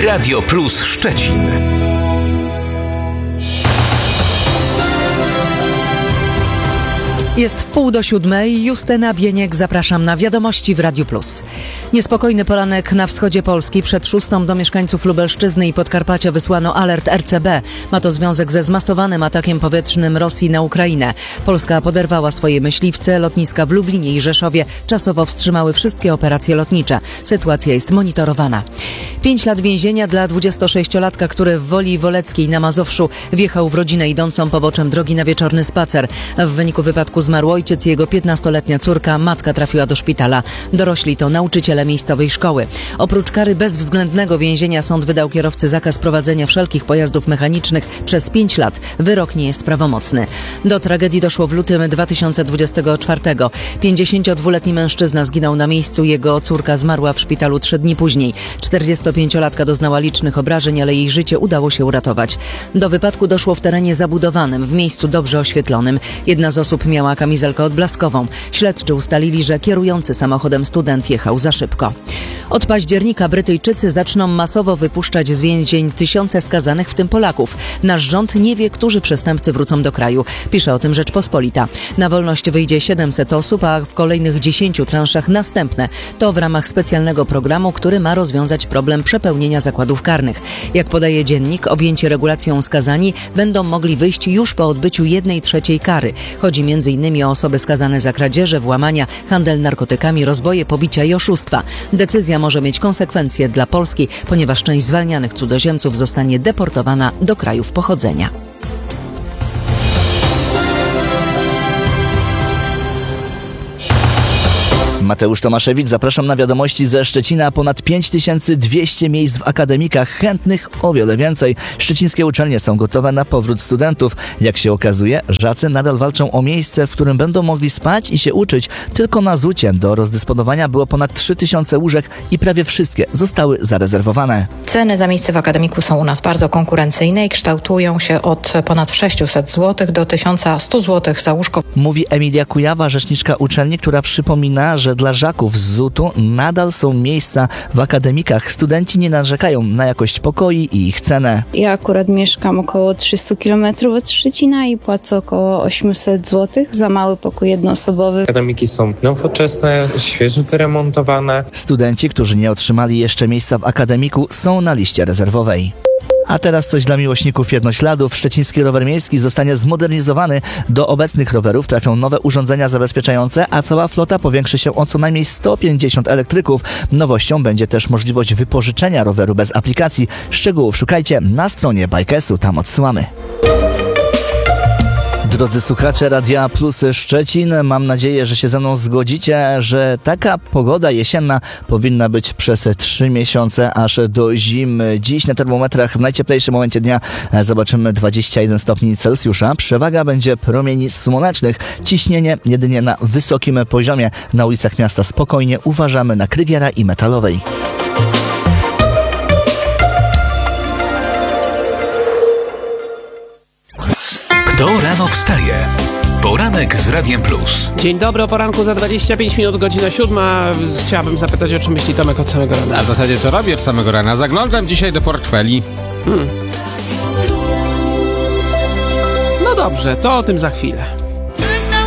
Radio Plus Szczecin. Jest 6:30. Justyna Bieniek, zapraszam na wiadomości w Radiu Plus. Niespokojny poranek na wschodzie Polski. Przed 6:00 do mieszkańców Lubelszczyzny i Podkarpacia wysłano alert RCB. Ma to związek ze zmasowanym atakiem powietrznym Rosji na Ukrainę. Polska poderwała swoje myśliwce. Lotniska w Lublinie i Rzeszowie czasowo wstrzymały wszystkie operacje lotnicze. Sytuacja jest monitorowana. 5 lat więzienia dla 26-latka, który w Woli Woleckiej na Mazowszu wjechał w rodzinę idącą poboczem drogi na wieczorny spacer. W wyniku wypadku zmarł ojciec i jego 15-letnia córka. Matka trafiła do szpitala. Dorośli to nauczyciele miejscowej szkoły. Oprócz kary bezwzględnego więzienia sąd wydał kierowcy zakaz prowadzenia wszelkich pojazdów mechanicznych przez 5 lat. Wyrok nie jest prawomocny. Do tragedii doszło w lutym 2024. 52-letni mężczyzna zginął na miejscu. Jego córka zmarła w szpitalu 3 dni później. 45-latka doznała licznych obrażeń, ale jej życie udało się uratować. Do wypadku doszło w terenie zabudowanym, w miejscu dobrze oświetlonym. Jedna z osób miała kamizelkę odblaskową. Śledczy ustalili, że kierujący samochodem student jechał za szybko. Od października Brytyjczycy zaczną masowo wypuszczać z więzień tysiące skazanych, w tym Polaków. Nasz rząd nie wie, którzy przestępcy wrócą do kraju. Pisze o tym Rzeczpospolita. Na wolność wyjdzie 700 osób, a w kolejnych 10 transzach następne. To w ramach specjalnego programu, który ma rozwiązać problem przepełnienia zakładów karnych. Jak podaje Dziennik, objęci regulacją skazani będą mogli wyjść już po odbyciu 1/3 kary. Chodzi m.in. o osoby skazane za kradzieże, włamania, handel narkotykami, rozboje, pobicia i oszustwa. Decyzja może mieć konsekwencje dla Polski, ponieważ część zwalnianych cudzoziemców zostanie deportowana do krajów pochodzenia. Mateusz Tomaszewicz, zapraszam na wiadomości ze Szczecina. Ponad 5200 miejsc w akademikach, chętnych o wiele więcej. Szczecińskie uczelnie są gotowe na powrót studentów. Jak się okazuje, żacy nadal walczą o miejsce, w którym będą mogli spać i się uczyć. Tylko na Zucie do rozdysponowania było ponad 3000 łóżek i prawie wszystkie zostały zarezerwowane. Ceny za miejsce w akademiku są u nas bardzo konkurencyjne i kształtują się od ponad 600 zł do 1100 zł za łóżko. Mówi Emilia Kujawa, rzeczniczka uczelni, która przypomina, że dla żaków z ZUT-u nadal są miejsca w akademikach. Studenci nie narzekają na jakość pokoi i ich cenę. Ja akurat mieszkam około 300 km od Szczecina i płacę około 800 zł za mały pokój jednoosobowy. Akademiki są nowoczesne, świeżo wyremontowane. Studenci, którzy nie otrzymali jeszcze miejsca w akademiku, są na liście rezerwowej. A teraz coś dla miłośników jednośladów. Szczeciński rower miejski zostanie zmodernizowany. Do obecnych rowerów trafią nowe urządzenia zabezpieczające, a cała flota powiększy się o co najmniej 150 elektryków. Nowością będzie też możliwość wypożyczenia roweru bez aplikacji. Szczegółów szukajcie na stronie Bikesu, tam odsyłamy. Drodzy słuchacze Radia Plus Szczecin, mam nadzieję, że się ze mną zgodzicie, że taka pogoda jesienna powinna być przez 3 miesiące aż do zimy. Dziś na termometrach w najcieplejszym momencie dnia zobaczymy 21 stopni Celsjusza. Przewaga będzie promieni słonecznych. Ciśnienie jedynie na wysokim poziomie. Na ulicach miasta spokojnie uważamy na Krygiera i Metalowej. Kto rano wstaje? Poranek z Radiem Plus. Dzień dobry, o poranku za 25 minut, godzina 7. Chciałabym zapytać, o czym myśli Tomek od samego rana. A w zasadzie co robię od samego rana? Zaglądam dzisiaj do portfeli. No dobrze, to o tym za chwilę.